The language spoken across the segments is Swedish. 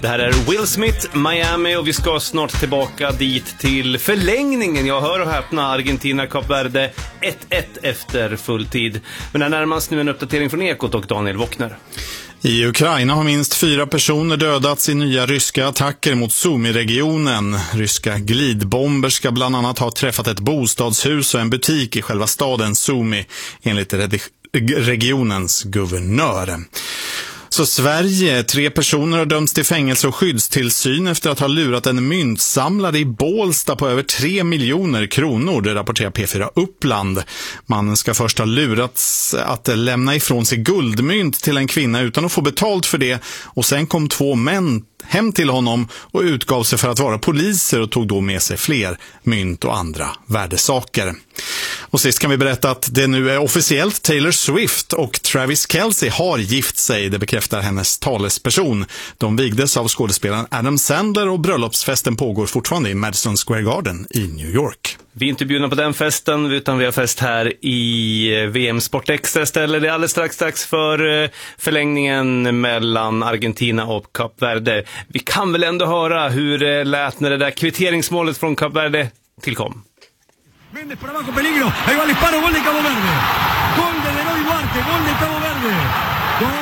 Det här är Will Smith, Miami, och vi ska snart tillbaka dit till förlängningen. Jag hör och häpna, Argentina, Kap Verde 1-1 efter fulltid. Men här närmast nu en uppdatering från Ekot och Daniel Wockner. I Ukraina har minst 4 personer dödats i nya ryska attacker mot Sumy-regionen. Ryska glidbomber ska bland annat ha träffat ett bostadshus och en butik i själva staden Sumy, enligt regionens guvernör. Så Sverige, 3 personer har dömts till fängelse och skyddstillsyn efter att ha lurat en myntsamlare i Bålsta på över 3 miljoner kronor, det rapporterar P4 Uppland. Mannen ska först ha lurats att lämna ifrån sig guldmynt till en kvinna utan att få betalt för det, och sen kom 2 män hem till honom och utgav sig för att vara poliser och tog då med sig fler mynt och andra värdesaker. Och sist kan vi berätta att det nu är officiellt: Taylor Swift och Travis Kelce har gift sig, det bekräftar hennes talesperson. De vigdes av skådespelaren Adam Sandler och bröllopsfesten pågår fortfarande i Madison Square Garden i New York. Vi är inte bjudna på den festen, utan vi har fest här i VM Sport Extra istället. Det är alldeles strax för förlängningen mellan Argentina och Kap Verde. Vi kan väl ändå höra hur det lät när det där kvitteringsmålet från Kap Verde tillkom. Méndez por abajo, peligro. Ahí va el disparo, gol de Cabo Verde. Gol de Leroy Duarte, gol de Cabo Verde. Gol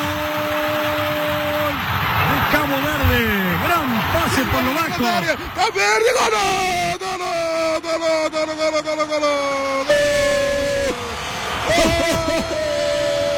de Cabo Verde. Gran pase por lo bajo. Cabo Verde, gol. Gol.